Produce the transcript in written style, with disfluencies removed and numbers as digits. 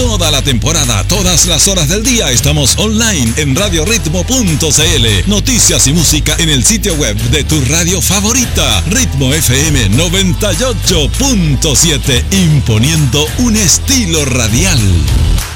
Toda la temporada, todas las horas del día estamos online en radioritmo.cl. Noticias y música en el sitio web de tu radio favorita, Ritmo FM 98.7, imponiendo un estilo radial.